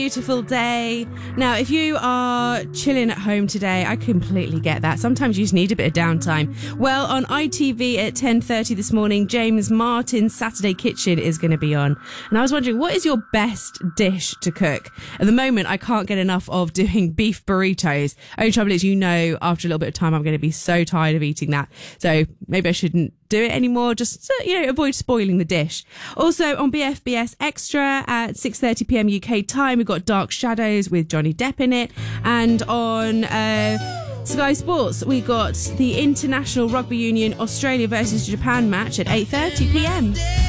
Beautiful day. Now, if you are chilling at home today, I completely get that. Sometimes you just need a bit of downtime. Well, on ITV at 10:30 this morning, James Martin's Saturday Kitchen is going to be on. And I was wondering, what is your best dish to cook? At the moment, I can't get enough of doing beef burritos. Only trouble is, after a little bit of time, I'm going to be so tired of eating that. So maybe I shouldn't do it anymore. Just, avoid spoiling the dish. Also on BFBS Extra at 6:30 p.m. UK time, we've got Dark Shadows with Johnny Depp in it. And on Sky Sports, we got the International Rugby Union Australia versus Japan match at 8:30 p.m.